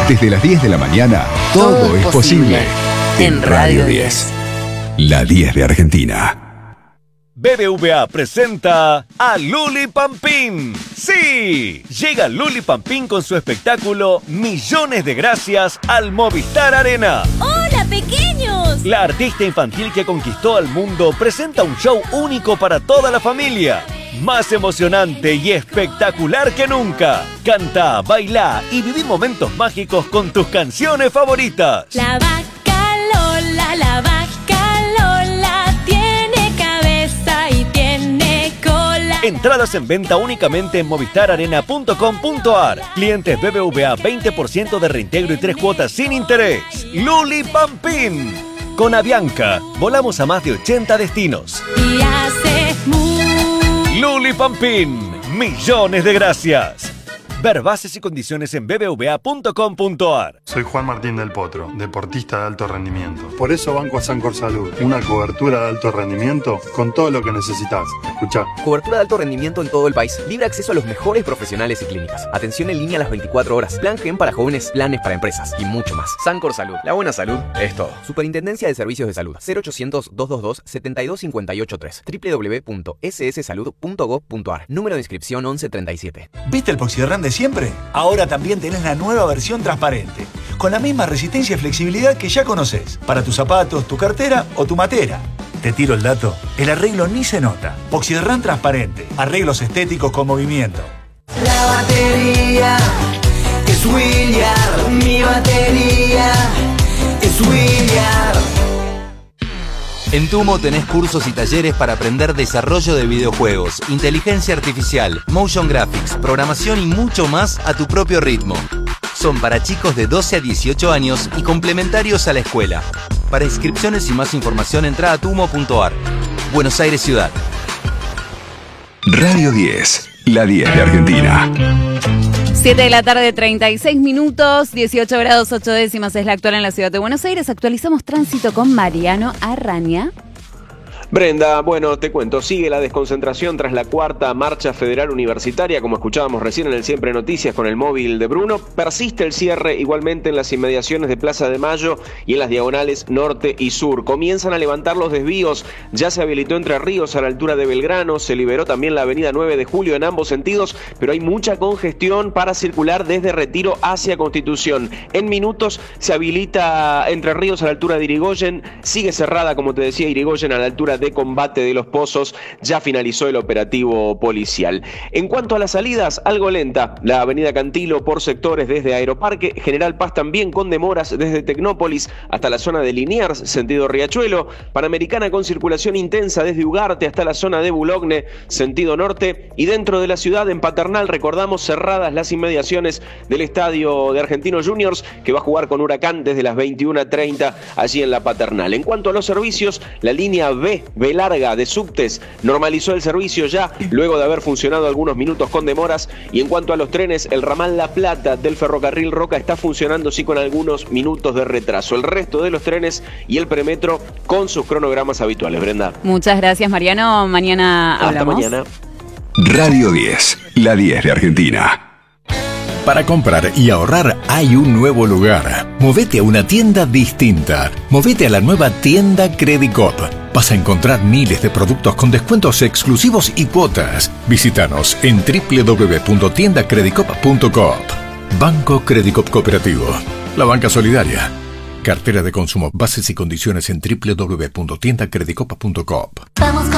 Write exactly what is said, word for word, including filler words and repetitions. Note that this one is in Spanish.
Desde las diez de la mañana, todo, todo es posible. posible. En Radio diez. La diez de Argentina. B B V A presenta a Luli Pampín. ¡Sí! Llega Luli Pampín con su espectáculo Millones de Gracias al Movistar Arena. ¡Hola, pequeños! La artista infantil que conquistó al mundo presenta un show único para toda la familia. Más emocionante y espectacular que nunca. Canta, baila y viví momentos mágicos con tus canciones favoritas. La vaca Lola, la vaca Lola tiene cabeza y tiene cola. Entradas en venta únicamente en movistar arena punto com punto ar. Clientes B B V A veinte por ciento de reintegro y tres cuotas sin interés. Luli Pampín. Con Avianca, volamos a más de ochenta destinos. Y hace mu Luli Pampín, millones de gracias. Ver bases y condiciones en b b v a punto com punto ar. Soy Juan Martín del Potro, deportista de alto rendimiento. Por eso banco a Sancor Salud, una cobertura de alto rendimiento con todo lo que necesitas. Escuchá. Cobertura de alto rendimiento en todo el país. Libre acceso a los mejores profesionales y clínicas. Atención en línea a las veinticuatro horas. Plan Gen para jóvenes, planes para empresas y mucho más. Sancor Salud. La buena salud es todo. Superintendencia de Servicios de Salud. cero ochocientos, doscientos veintidós, setenta y dos cincuenta y ocho tres. doble u doble u doble u punto s s salud punto gov punto ar. Número de inscripción once treinta y siete. ¿Viste el Poxyderran de siempre? Ahora también tenés la nueva versión transparente, con la misma resistencia y flexibilidad que ya conocés, para tus zapatos, tu cartera o tu matera. Te tiro el dato, el arreglo ni se nota. Poxyderran transparente, arreglos estéticos con movimiento. La batería es Williard, mi batería es Williard. En Tumo tenés cursos y talleres para aprender desarrollo de videojuegos, inteligencia artificial, motion graphics, programación y mucho más a tu propio ritmo. Son para chicos de doce a dieciocho años y complementarios a la escuela. Para inscripciones y más información entra a tumo punto ar. Buenos Aires Ciudad. Radio diez, la diez de Argentina. siete de la tarde, treinta y seis minutos, dieciocho grados ocho décimas es la actual en la ciudad de Buenos Aires. Actualizamos tránsito con Mariano Arraña. Brenda, bueno, te cuento, sigue la desconcentración tras la cuarta marcha federal universitaria, como escuchábamos recién en el Siempre Noticias con el móvil de Bruno. Persiste el cierre igualmente en las inmediaciones de Plaza de Mayo y en las diagonales norte y sur. Comienzan a levantar los desvíos, ya se habilitó Entre Ríos a la altura de Belgrano, se liberó también la avenida nueve de julio en ambos sentidos, pero hay mucha congestión para circular desde Retiro hacia Constitución. En minutos se habilita Entre Ríos a la altura de Irigoyen, sigue cerrada, como te decía, Irigoyen a la altura de de Combate de los Pozos, ya finalizó el operativo policial. En cuanto a las salidas, algo lenta, la avenida Cantilo por sectores desde Aeroparque, General Paz también con demoras desde Tecnópolis hasta la zona de Liniers, sentido Riachuelo, Panamericana con circulación intensa desde Ugarte hasta la zona de Boulogne, sentido norte, y dentro de la ciudad, en Paternal, recordamos, cerradas las inmediaciones del estadio de Argentinos Juniors, que va a jugar con Huracán desde las veintiuna treinta allí en la Paternal. En cuanto a los servicios, la línea B B larga de subtes normalizó el servicio ya luego de haber funcionado algunos minutos con demoras, y en cuanto a los trenes, el ramal La Plata del ferrocarril Roca está funcionando sí con algunos minutos de retraso. El resto de los trenes y el premetro con sus cronogramas habituales. Brenda. Muchas gracias, Mariano. Mañana hablamos. Hasta mañana. Radio diez, la diez de Argentina. Para comprar y ahorrar hay un nuevo lugar. Movete a una tienda distinta. Movete a la nueva tienda Credicop. Vas a encontrar miles de productos con descuentos exclusivos y cuotas. Visítanos en doble u doble u doble u punto tienda credicop punto coop. Banco Credicop Cooperativo. La banca solidaria. Cartera de consumo. Bases y condiciones en doble u doble u doble u punto tienda credicop punto coop.